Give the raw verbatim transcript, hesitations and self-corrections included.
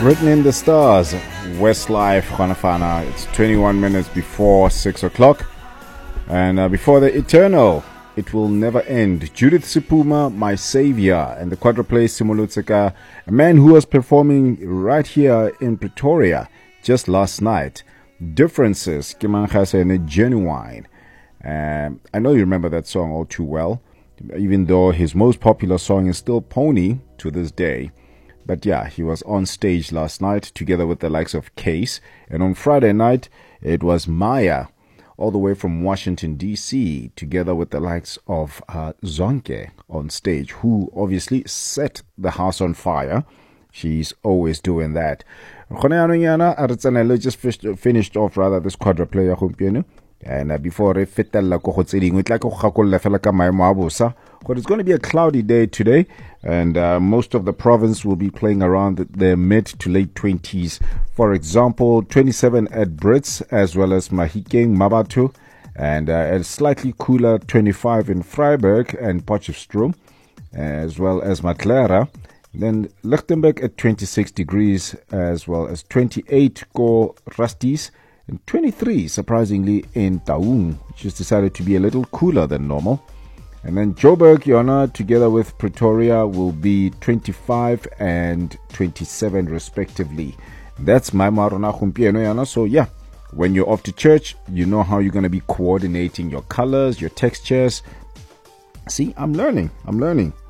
Written in the stars, Westlife, Khanafana. It's twenty-one minutes before six o'clock. And uh, before the eternal, it will never end. Judith Sipuma, My Savior, and the quadruplay Simulutseka, a man who was performing right here in Pretoria just last night. Differences, Kimankhase Genuine. Um, I know you remember that song all too well, even though his most popular song is still Pony to this day. But yeah, he was on stage last night together with the likes of Case. And on Friday night, it was Maya, all the way from Washington, D C, together with the likes of uh, Zonke on stage, who obviously set the house on fire. She's always doing that. Just finished off rather this quadruplay gompieno. And uh, before re fetella go go tseding we tla go gakolla fela ka maemo a bosa, but it's going to be a cloudy day today, and uh, most of the province will be playing around the, the mid to late twenties. For example, twenty-seven at Brits as well as Mahikeng, Mabatu, and uh, a slightly cooler twenty-five in Freiburg and Potchefstroom, as well as Maclara. Then Lichtenberg at twenty-six degrees, as well as twenty-eight go Rusties, and twenty-three, surprisingly, in Taung, which has decided to be a little cooler than normal. And then Joburg, Yona, together with Pretoria, will be twenty-five and twenty-seven, respectively. That's my Marona Humpieno, Yana. So, yeah, when you're off to church, you know how you're going to be coordinating your colors, your textures. See, I'm learning. I'm learning.